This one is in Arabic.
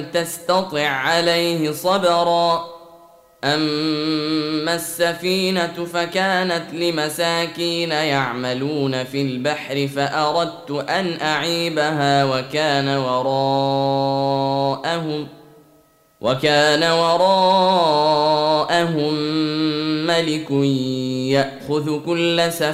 تستطع عليه صبرا أما السفينة فكانت لمساكين يعملون في البحر فأردت أن أعيبها وكان وراءهم ملك يأخذ كل سفينة